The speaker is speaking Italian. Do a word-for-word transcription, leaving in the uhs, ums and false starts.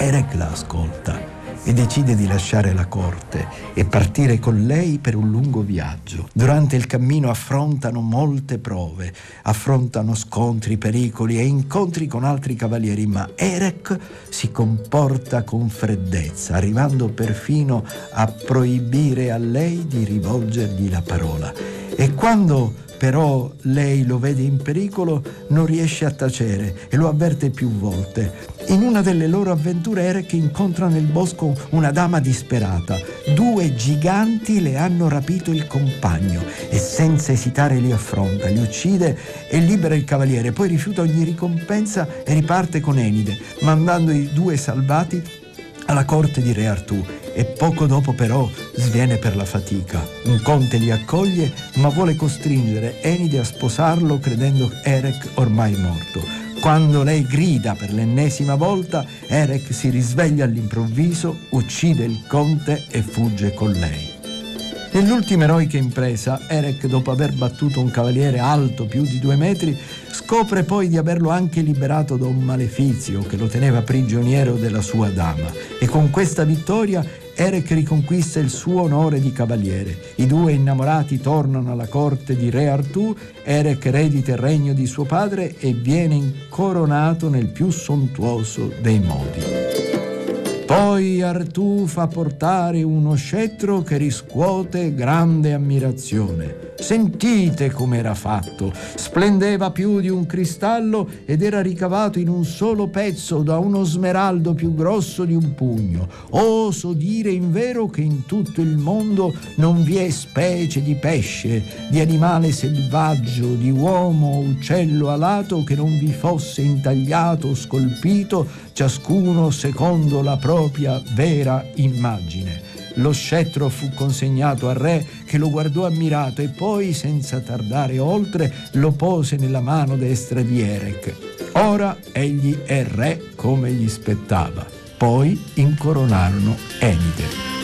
Erec la ascolta e decide di lasciare la corte e partire con lei per un lungo viaggio. Durante il cammino affrontano molte prove, affrontano scontri, pericoli e incontri con altri cavalieri, ma Erec si comporta con freddezza, arrivando perfino a proibire a lei di rivolgergli la parola. E quando però lei lo vede in pericolo, non riesce a tacere e lo avverte più volte. In una delle loro avventure Erec incontra nel bosco una dama disperata. Due giganti le hanno rapito il compagno e senza esitare li affronta, li uccide e libera il cavaliere. Poi rifiuta ogni ricompensa e riparte con Enide, mandando i due salvati alla corte di Re Artù. E poco dopo però sviene per la fatica. Un conte li accoglie, ma vuole costringere Enide a sposarlo, credendo Erec ormai morto. Quando lei grida per l'ennesima volta, Erec si risveglia all'improvviso, uccide il conte e fugge con lei. Nell'ultima eroica impresa, Erec, dopo aver battuto un cavaliere alto più di due metri, scopre poi di averlo anche liberato da un malefizio che lo teneva prigioniero della sua dama. E con questa vittoria Erec riconquista il suo onore di cavaliere. I due innamorati tornano alla corte di Re Artù, Erec eredita il regno di suo padre e viene incoronato nel più sontuoso dei modi. Poi Artù fa portare uno scettro che riscuote grande ammirazione. Sentite com'era fatto, splendeva più di un cristallo ed era ricavato in un solo pezzo da uno smeraldo più grosso di un pugno. Oso dire invero che in tutto il mondo non vi è specie di pesce, di animale selvaggio, di uomo o uccello alato che non vi fosse intagliato o scolpito, ciascuno secondo la propria vera immagine. Lo scettro fu consegnato al re, che lo guardò ammirato e poi, senza tardare oltre, lo pose nella mano destra di Erec. Ora egli è re come gli spettava. Poi incoronarono Enide.